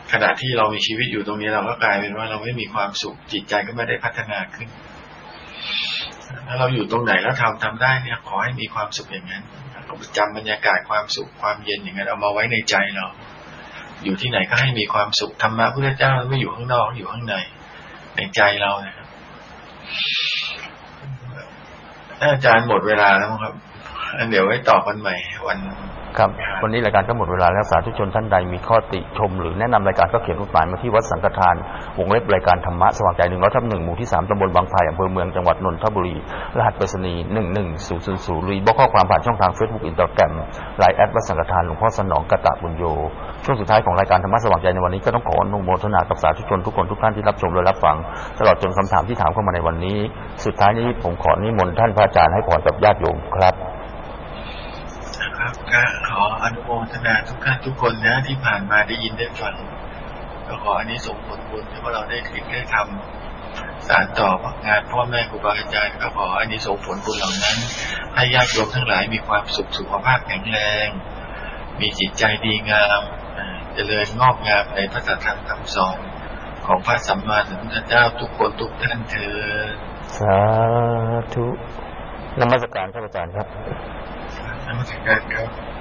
ขณะที่เรามีชีวิตอยู่ตรงนี้เราก็กลายเป็นว่าเราไม่มีความสุขจิตใจก็ไม่ได้พัฒนาขึ้นถ้าเราอยู่ตรงไหนแล้วทำได้เนี่ยขอให้มีความสุขอย่างนั้นจำบรรยากาศความสุขความเย็นอย่างนั้นเอามาไว้ในใจเราอยู่ที่ไหนก็ให้มีความสุขธรรมะพุทธเจ้าไม่อยู่ข้างนอกอยู่ข้างในใจเรานะครับอาจารย์หมดเวลาแล้วครับเดี๋ยวไว้ต่อกันใหม่วันครับวันนี้รายการก็หมดเวลาแล้วสาธุชนท่านใดมีข้อติชมหรือแนะนำรายการก็เขียนจดหมายมาที่วัดสังฆทานวงเล็บรายการธรรมะสว่างใจ100/1หมู่ที่3ตำบลบางไผ่อำเภอเมืองจังหวัดนนทบุรีรหัสไปรษณีย์11000หรือบล็อกข้อความผ่านช่องทาง Facebook Instagram ไลน์แอดวัดสังฆทานหลวงพ่อสนองกตบุญโยช่วงสุดท้ายของรายการธรรมะสว่างใจในวันนี้ก็ต้องขออนุโมทนากับสาธุชนทุกคนทุกท่านที่รับชมและรับฟังตลอดจนคำถามที่ถามเข้ามาในวันนี้สุดท้ายนี้ผมขอนิมนต์ท่านพระอาจารย์ให้พรกับญาติโยมครับครับก็ขออนุโมทนาทุกท่านทุกคนนะที่ผ่านมาได้ยินได้ฟังก็ขออานิสงส์ผลบุญที่พวกเราได้คิดได้ทำสานต่องานพ่อแม่ครูบาอาจารย์ก็ขออานิสงส์ผลบุญเหล่านั้นให้ญาติโยมทั้งหลายมีความสุขสุขภาพแข็งแรงมีจิตใจดีงามเจริญงอกงามในพระธรรมคำสอนของพระสัมมาสัมพุทธเจ้าทุกคนทุกท่านเถิดสาธุนมัสการพระอาจารย์ครับนมัสการครับ